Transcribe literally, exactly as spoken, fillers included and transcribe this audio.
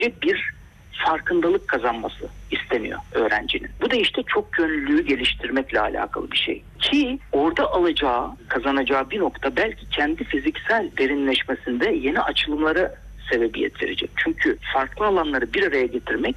bir farkındalık kazanması isteniyor öğrencinin. Bu da işte çok yönlülüğü geliştirmekle alakalı bir şey. Ki orada alacağı, kazanacağı bir nokta belki kendi fiziksel derinleşmesinde yeni açılımlara sebebiyet verecek. Çünkü farklı alanları bir araya getirmek